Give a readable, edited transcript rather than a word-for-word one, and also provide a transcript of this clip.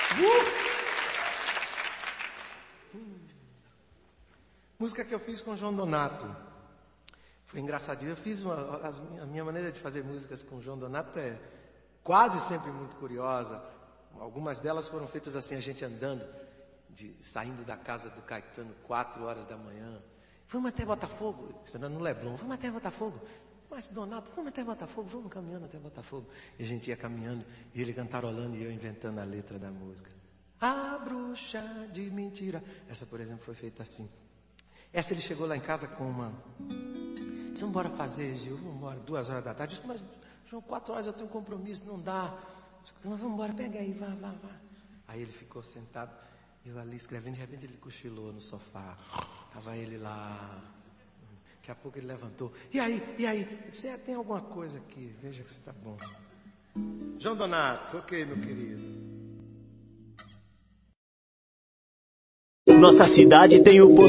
Música que eu fiz com o João Donato. Foi engraçadinho. Eu fiz a minha maneira de fazer músicas com o João Donato é quase sempre muito curiosa. Algumas delas foram feitas assim, a gente andando, saindo da casa do Caetano 4 horas da manhã. Vamos até Botafogo, isso era no Leblon, vamos até Botafogo. Mas Donato, vamos até Botafogo, vamos caminhando até Botafogo. E a gente ia caminhando, e ele cantarolando e eu inventando a letra da música. A bruxa de mentira. Essa, por exemplo, foi feita assim. Essa ele chegou lá em casa com uma... Disse, vamos embora fazer, Gil, vamos embora, 2 horas da tarde. Disse, mas João, 4 horas eu tenho um compromisso, não dá. Disse, vamos embora, pega aí, vá. Aí ele ficou sentado, eu ali escrevendo, de repente ele cochilou no sofá. Tava ele lá, daqui a pouco ele levantou. E aí? Eu disse, tem alguma coisa aqui, veja que está bom. João Donato, ok, meu querido. Nossa cidade tem o